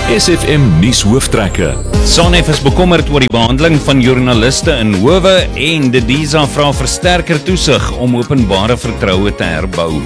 SFM nuus hooftrekke. SANEF is bekommerd oor die behandeling van joernaliste in howe en Didiza vra vir sterker toesig om openbare vertroue te herbou.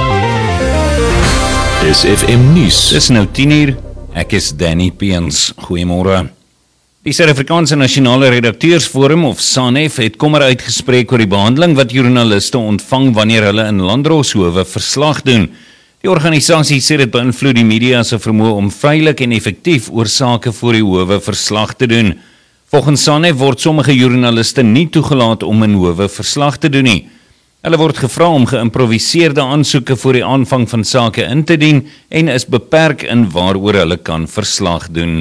SFM nuus. Dis nou 10:00, ek is Danny Peens. Goeiemôre. Die Suid-Afrikaanse Nasionale Redakteursforum of SANEF het kommer uitgespreek oor die behandeling wat joernaliste ontvang wanneer hulle in landdroshowe verslag doen. Die organisasie sê dit beïnvloed die media se vermoë om vrylik en effektief oor sake voor die howe verslag te doen. Volgens SANEF word sommige joernaliste nie toegelaat om in howe verslag te doen nie. Hulle word gevra om geïmproviseerde aansoeke voor die aanvang van sake in te dien en is beperk in waaroor hulle kan verslag doen.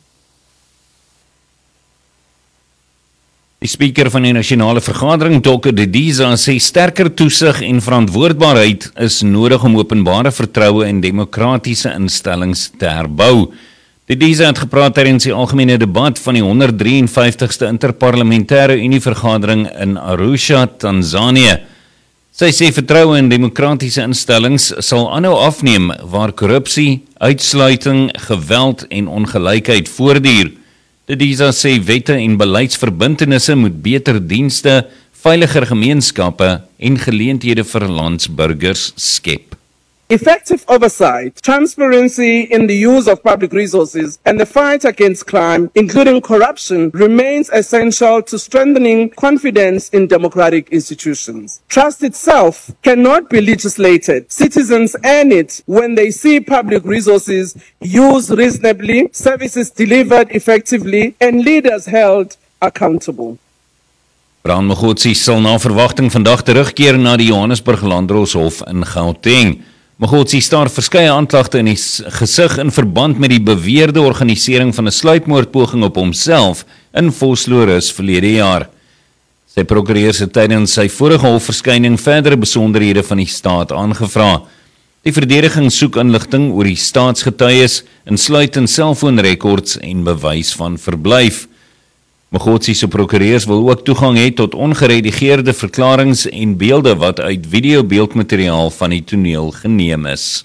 Die speaker van die nasionale vergadering, Dr. Didiza, sê sterker toesig en verantwoordbaarheid is nodig om openbare vertroue en demokratiese instellings te herbou. Didiza het gepraat tydens die algemene debat van die 153ste Interparlementêre Unie-vergadering in Arusha, Tanzanië. Sy sê vertroue in demokratiese instellings sal aanhou afneem waar korrupsie, uitsluiting, geweld en ongelykheid voortduur. Didiza sê wette en beleidsverbintenisse moet beter dienste, veiliger gemeenskappe en geleenthede vir landsburgers skep. Effective oversight, transparency in the use of public resources, and the fight against crime, including corruption, remains essential to strengthening confidence in democratic institutions. Trust itself cannot be legislated. Citizens earn it when they see public resources used reasonably, services delivered effectively, and leaders held accountable. Brown Mogotsi sal na verwagting vandag terugkeer na die Johannesburg Landdroshof in Gauteng. Mogotsi staar verskeie aanklagte in die gesig in verband met die beweerde organisering van 'n sluipmoordpoging op homself in Vosloorus verlede jaar. Sy prokureurs het tydens sy vorige hofverskyning verdere besonderhede van die staat aangevra. Die verdediging soek inligting oor die staatsgetuies, insluitend selfoonrekords en bewys van verblyf. Mogotsi se prokureurs wil ook toegang hê tot ongeredigeerde verklaringe en beelde wat uit videobeeldmateriaal van die toneel geneem is.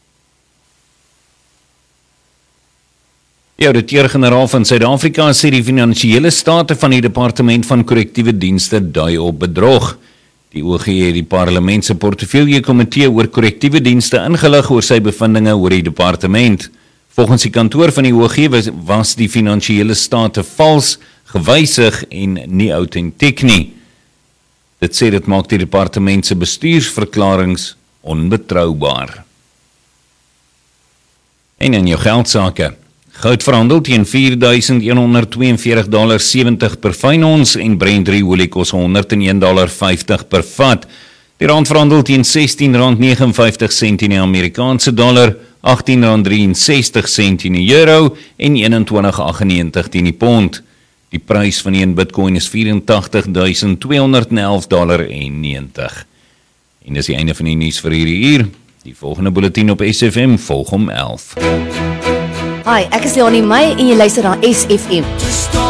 Die ouditeur-generaal van Suid-Afrika sê die finansiële state van die Departement van Korrektiewe Dienste dui op bedrog. Die OG het die parlement se portefeuljekomitee oor korrektiewe dienste ingelig oor sy bevindinge oor die departement. Volgens die kantoor van die OG was die finansiële state vals, gewysig en nie autentiek nie. Dit sê dit maak die departement se bestuursverklaringe onbetroubaar. En in jou geldsake. Goud verhandel teen $4,142.70 per fyn ons en Brent olie kos $101.50 per vat. Die rand verhandel teen R16.59 in die Amerikaanse dollar, R18.63 in die euro en $21.98 in die pond. Die prys van die Bitcoin is $84,211.90. En dis die einde van die nuus vir hierdie uur. Die volgende bulletin op SFM volg om 11. Hi, ek is Leonie May en jy luister na SFM.